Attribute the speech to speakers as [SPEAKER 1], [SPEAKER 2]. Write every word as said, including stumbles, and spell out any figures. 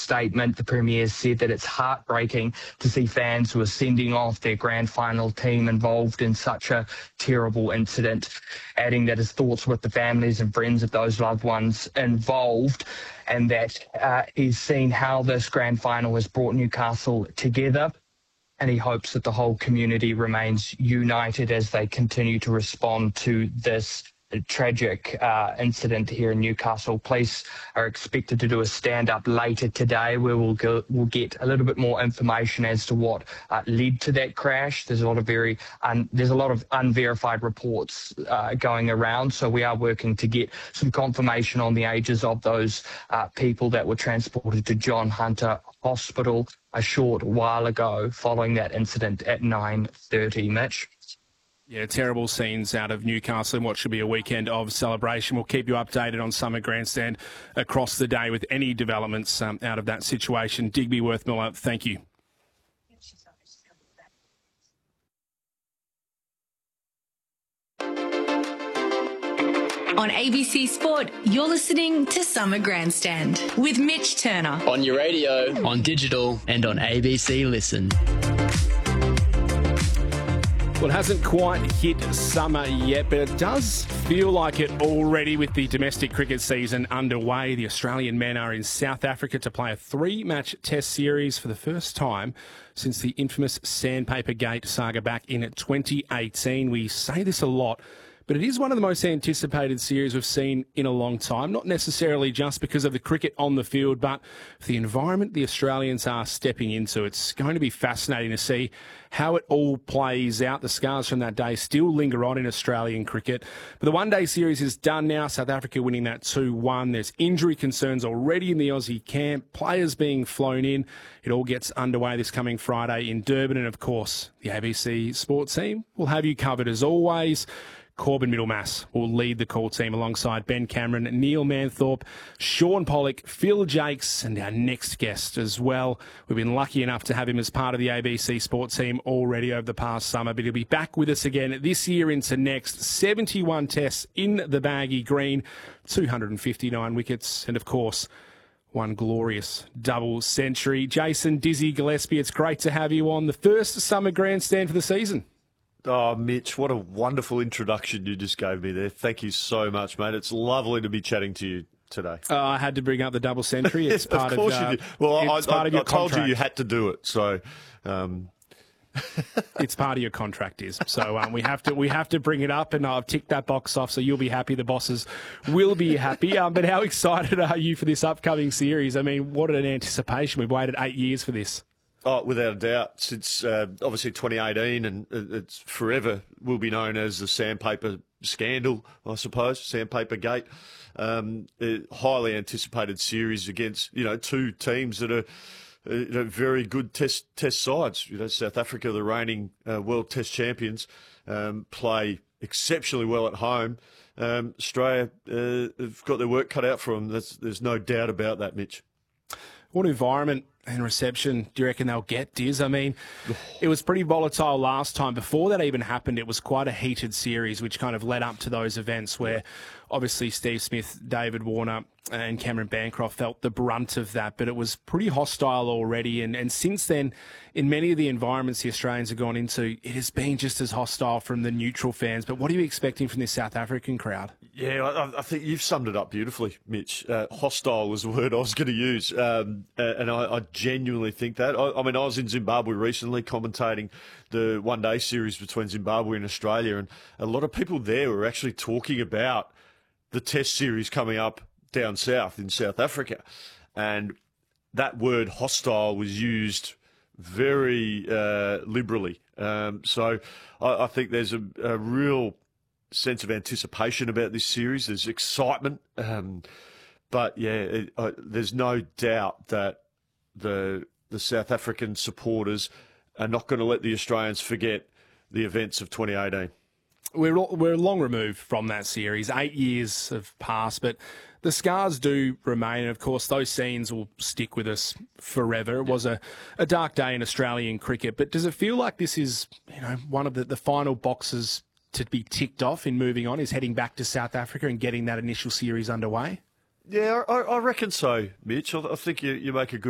[SPEAKER 1] statement, the Premier said that it's heartbreaking to see fans who are sending off their grand final team involved in such a terrible incident, adding that his thoughts with the families and friends of those loved ones involved, and that uh, he's seen how this grand final has brought Newcastle together. And he hopes that the whole community remains united as they continue to respond to this tragic uh, incident here in Newcastle. Police are expected to do a stand-up later today where we'll, go, we'll get a little bit more information as to what uh, led to that crash. There's a lot of very un, there's a lot of unverified reports uh, going around, so we are working to get some confirmation on the ages of those uh, people that were transported to John Hunter Hospital a short while ago following that incident at nine thirty, Mitch.
[SPEAKER 2] Yeah, terrible scenes out of Newcastle in what should be a weekend of celebration. We'll keep you updated on Summer Grandstand across the day with any developments um, out of that situation. Digby Worthmiller, thank you.
[SPEAKER 3] On A B C Sport, you're listening to Summer Grandstand with Mitch Turner.
[SPEAKER 4] On your radio,
[SPEAKER 5] on digital, and on A B C Listen.
[SPEAKER 2] Well, it hasn't quite hit summer yet, but it does feel like it already with the domestic cricket season underway. The Australian men are in South Africa to play a three-match test series for the first time since the infamous Sandpaper Gate saga back in twenty eighteen. We say this a lot, but it is one of the most anticipated series we've seen in a long time, not necessarily just because of the cricket on the field, but for the environment the Australians are stepping into. It's going to be fascinating to see how it all plays out. The scars from that day still linger on in Australian cricket. But the one-day series is done now, South Africa winning that two one. There's injury concerns already in the Aussie camp, players being flown in. It all gets underway this coming Friday in Durban, and of course, the A B C Sports team will have you covered as always. Corbin Middlemass will lead the call team alongside Ben Cameron, Neil Manthorpe, Sean Pollock, Phil Jakes, and our next guest as well. We've been lucky enough to have him as part of the A B C Sports team already over the past summer, but he'll be back with us again this year into next. seventy-one tests in the baggy green, two hundred fifty-nine wickets, and of course, one glorious double century. Jason Dizzy Gillespie, it's great to have you on the first summer grandstand for the season.
[SPEAKER 6] Oh, Mitch, what a wonderful introduction you just gave me there. Thank you so much, mate. It's lovely to be chatting to you today.
[SPEAKER 2] Uh, I had to bring up the double century. It's part
[SPEAKER 6] of course
[SPEAKER 2] of, uh,
[SPEAKER 6] you did. Well, I,
[SPEAKER 2] it's part
[SPEAKER 6] I,
[SPEAKER 2] of your
[SPEAKER 6] I told
[SPEAKER 2] contract.
[SPEAKER 6] you you had to do it, so... Um...
[SPEAKER 2] It's part of your contract, is so um, we have to we have to bring it up, and I've ticked that box off, so you'll be happy. The bosses will be happy. Um, but how excited are you for this upcoming series? I mean, what an anticipation! We've waited eight years for this.
[SPEAKER 6] Oh, without a doubt, since uh, obviously twenty eighteen, and it's forever will be known as the Sandpaper Scandal, I suppose, Sandpaper Gate. Um, a highly anticipated series against, you know, two teams that are, uh, you know, very good test test sides. You know, South Africa, the reigning uh, world test champions, um, play exceptionally well at home. Um, Australia uh, have got their work cut out for them. There's, there's no doubt about that, Mitch.
[SPEAKER 2] What environment and reception do you reckon they'll get, Diz? I mean, it was pretty volatile last time. Before that even happened, it was quite a heated series, which kind of led up to those events where obviously Steve Smith, David Warner and Cameron Bancroft felt the brunt of that, but it was pretty hostile already. And, and since then, in many of the environments the Australians have gone into, it has been just as hostile from the neutral fans. But what are you expecting from this South African crowd?
[SPEAKER 6] Yeah, I, I think you've summed it up beautifully, Mitch. Uh, hostile was the word I was going to use. Um, and I, I genuinely think that. I, I mean, I was in Zimbabwe recently commentating the one-day series between Zimbabwe and Australia, and a lot of people there were actually talking about the test series coming up down south in South Africa. And that word hostile was used very uh, liberally. Um, so I, I think there's a, a real sense of anticipation about this series. There's excitement. Um, but, yeah, it, uh, there's no doubt that the the South African supporters are not going to let the Australians forget the events of twenty eighteen.
[SPEAKER 2] We're we're long removed from that series. Eight years have passed, but the scars do remain. And of course, those scenes will stick with us forever. It was a, a dark day in Australian cricket, but does it feel like this is, you know, one of the, the final boxes to be ticked off in moving on, is heading back to South Africa and getting that initial series underway?
[SPEAKER 6] Yeah, I, I reckon so, Mitch. I, I think you, you make a good